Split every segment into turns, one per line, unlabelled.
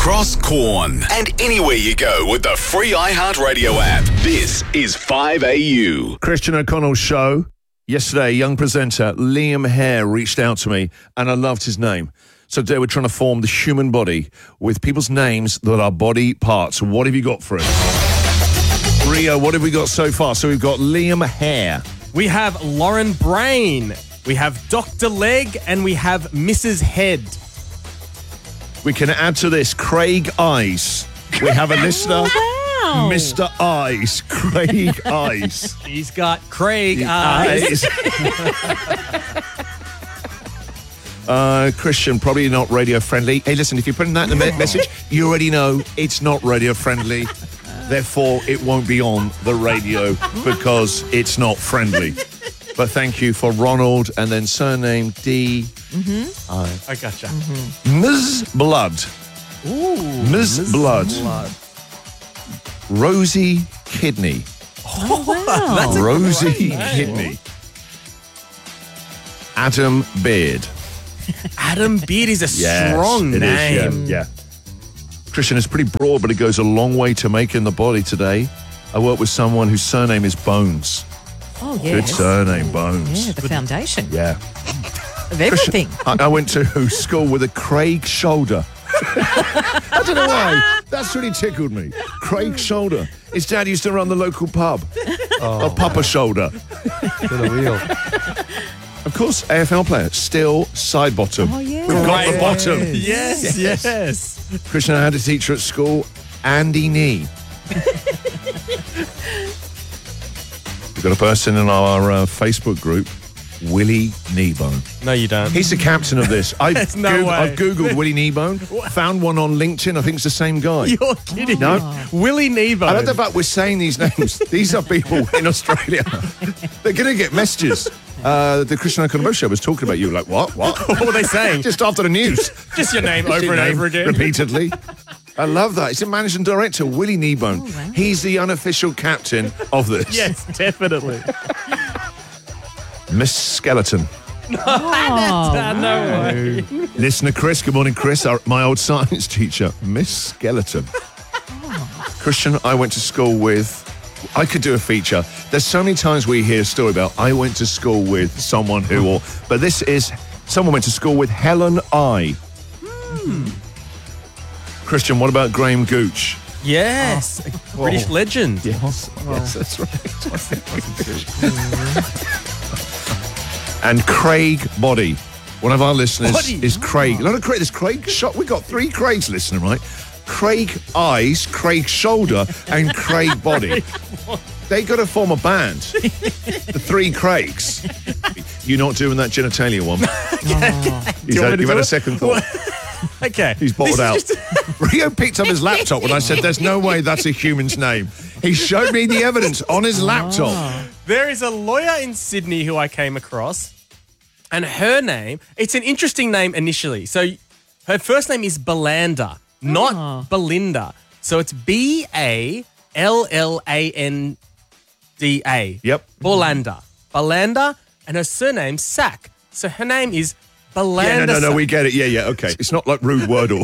across Corn and anywhere you go with the free iHeartRadio app. This is 5AU.
Christian O'Connell's show. Yesterday, young presenter Liam Hare reached out to me, and I loved his name. So today we're trying to form the human body with people's names that are body parts. What have you got for us? Rio, what have we got so far? So we've got Liam Hare.
We have Lauren Brain. We have Dr. Leg, and we have Mrs. Head.
We can add to this Craig Eyes. We have a listener, Mr. Eyes, Craig Eyes.
He's got Craig Eyes.
Christian, probably not radio friendly. Hey, listen, if you're putting that in the message, you already know it's not radio friendly. Therefore, it won't be on the radio because it's not friendly. But thank you for Ronald and then surname D.
I gotcha.
Ms. Blood.
Ooh,
Ms. Blood. Rosie Kidney.
Oh, wow.
That's a
Rosie
great name.
Kidney. Adam Beard.
Adam Beard is a
Yes,
strong
it
name.
is, yeah. Christian, it's pretty broad, but it goes a long way to making the body today. I work with someone whose surname is Bones.
Oh,
Good
yes.
surname, Bones.
Yeah, the foundation
Yeah.
of everything.
I went to school with a Craig Shoulder. I don't know why. That's really tickled me. Craig Shoulder. His dad used to run the local pub. A Papa Shoulder.
To the wheel.
Of course, AFL player. Still side bottom.
Oh, yeah.
We've got the
Great.
bottom.
Yes.
Christian, I had a teacher at school, Andy Nee. We've got a person in our Facebook group, Willie Kneebone.
No, you don't.
He's the captain of this.
There's no way.
I've Googled Willie Kneebone, found one on LinkedIn. I think it's the same guy.
You're kidding.
No?
Willie Nebo.
I love the fact we're saying these names. These are people in Australia. They're going to get messages. The Christian O'Connell show was talking about you. Like, what?
What were they saying?
Just after the news.
Just your name
Just
over
your
and
name
over again.
repeatedly. I love that. He's the managing director, Willie Kneebone.
Oh, wow.
He's the unofficial captain of this.
Yes, definitely.
Miss Skeleton.
Oh,
No way.
Listener Chris, good morning, Chris, my old science teacher, Miss Skeleton. Christian, I went to school with, I could do a feature. There's so many times we hear a story about I went to school with someone who, but this is, someone went to school with Helen I. Christian, what about Graham Gooch?
Yes, a British legend.
Yes, that's right. And Craig Body. One of our listeners
Body.
is Craig. Not a Craig, there's Craig Shot. We've got 3 Craigs listening, right? Craig Eyes, Craig Shoulder, and Craig Body. They got to form a band. The 3 Craigs. You're not doing that genitalia one. You've had a second thought.
Okay.
He's bottled out.
This is just-
Rio picked up his laptop when I said, there's no way that's a human's name. He showed me the evidence on his laptop.
There is a lawyer in Sydney who I came across, and her name, it's an interesting name initially. So her first name is Belinda, not Belinda. So it's Ballanda.
Yep.
Belinda, and her surname's Sack. So her name is Belinda.
Yeah, no, we get it. Yeah, okay. It's not like Rude Wordle.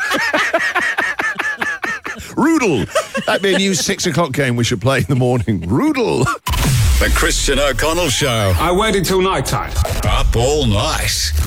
Roodle. That'd be a new 6 o'clock game we should play in the morning. Roodle.
The Christian O'Connell Show.
I waited till night time.
Up all night.